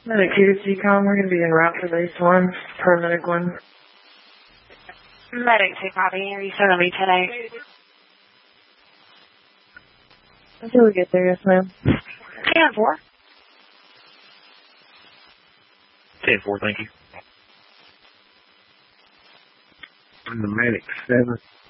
Medic 2 to CCOM, we're going to be en route for base 1, paramedic 1. Medic 2, copy. Are you sending me today? Until we get there, yes ma'am. 10-4. 10-4, thank you. I'm the medic 7.